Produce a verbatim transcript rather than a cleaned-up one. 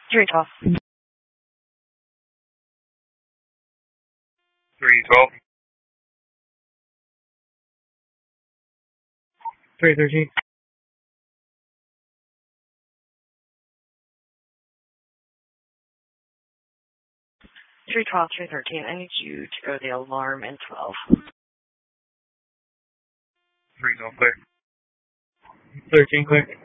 three twelve. three twelve. three thirteen. three twelve, three thirteen. I need you to go to the alarm in twelve. three twelve clear. thirteen clear.